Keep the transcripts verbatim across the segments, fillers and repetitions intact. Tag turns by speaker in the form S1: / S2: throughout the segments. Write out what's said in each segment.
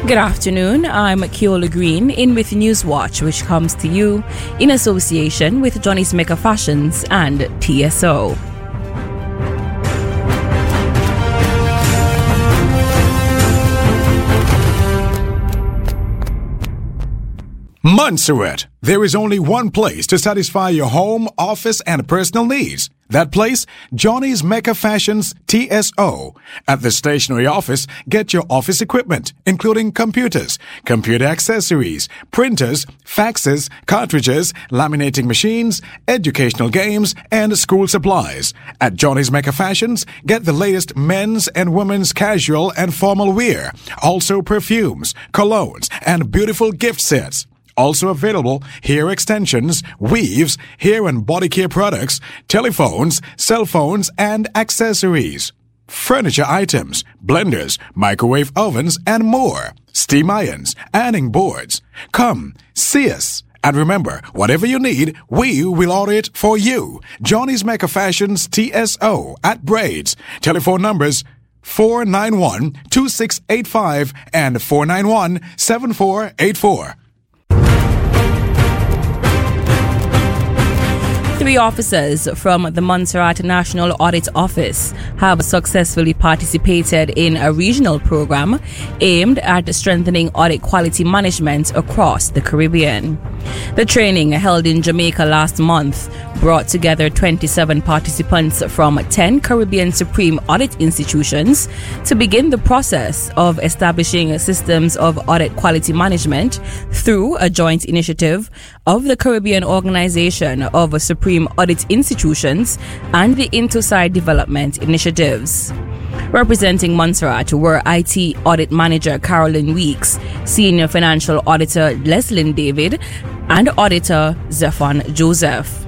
S1: Good afternoon, I'm Keola Green in with Newswatch, which comes to you in association with Johnny's Mecca Fashions and T S O.
S2: Montserrat. There is only one place to satisfy your home, office, and personal needs. That place, Johnny's Mecca Fashions T S O. At the stationery office, get your office equipment, including computers, computer accessories, printers, faxes, cartridges, laminating machines, educational games, and school supplies. At Johnny's Mecca Fashions, get the latest men's and women's casual and formal wear, also perfumes, colognes, and beautiful gift sets. Also available, hair extensions, weaves, hair and body care products, telephones, cell phones, and accessories. Furniture items, blenders, microwave ovens, and more. Steam irons, ironing boards. Come, see us. And remember, whatever you need, we will order it for you. Johnny's Mecca Fashions T S O at Braids. Telephone numbers four nine one, two six eight five and four nine one, seven four eight four.
S1: Three officers from the Montserrat National Audit Office have successfully participated in a regional program aimed at strengthening audit quality management across the Caribbean. The training, held in Jamaica last month, brought together twenty-seven participants from ten Caribbean Supreme Audit institutions to begin the process of establishing systems of audit quality management through a joint initiative of the Caribbean Organization of Supreme Audit Institutions and the Intoside Development Initiatives. Representing Montserrat were I T Audit Manager Carolyn Weeks, Senior Financial Auditor Leslyn David, and Auditor Zephon Joseph.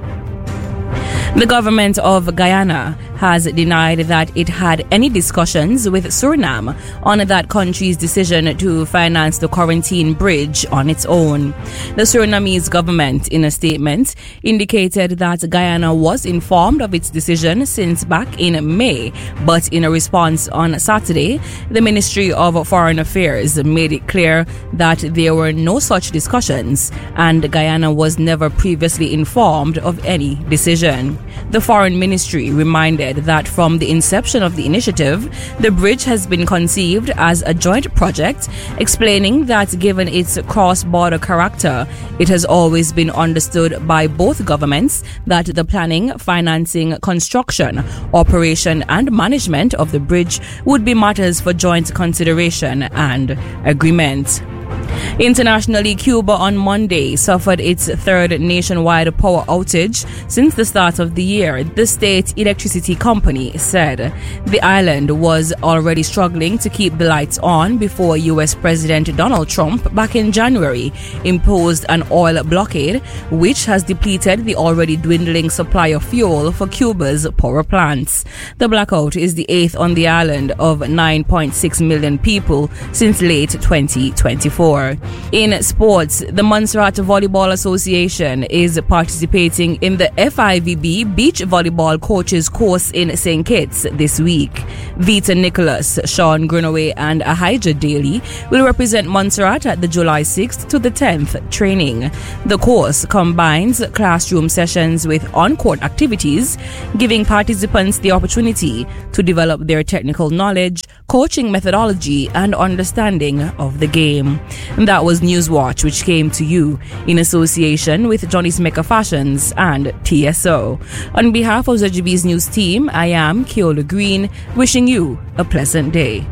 S1: The government of Guyana has denied that it had any discussions with Suriname on that country's decision to finance the quarantine bridge on its own. The Surinamese government, in a statement, indicated that Guyana was informed of its decision since back in May, but in a response on Saturday, the Ministry of Foreign Affairs made it clear that there were no such discussions and Guyana was never previously informed of any decision. The Foreign Ministry reminded that from the inception of the initiative, the bridge has been conceived as a joint project, explaining that given its cross-border character, it has always been understood by both governments that the planning, financing, construction, operation, and management of the bridge would be matters for joint consideration and agreement. Internationally, Cuba on Monday suffered its third nationwide power outage since the start of the year, the state electricity company said. The island was already struggling to keep the lights on before U S President Donald Trump back in January imposed an oil blockade, which has depleted the already dwindling supply of fuel for Cuba's power plants. The blackout is the eighth on the island of nine point six million people since late twenty twenty-four. In sports, the Montserrat Volleyball Association is participating in the F I V B Beach Volleyball Coaches course in Saint Kitts this week. Vita Nicholas, Sean Grunaway, and Ahijah Daly will represent Montserrat at the July sixth to the tenth training. The course combines classroom sessions with on-court activities, giving participants the opportunity to develop their technical knowledge, coaching methodology, and understanding of the game. That was Newswatch, which came to you in association with Johnny's Mecca Fashions and T S O. On behalf of Z G B's news team, I am Keola Green, wishing you a pleasant day.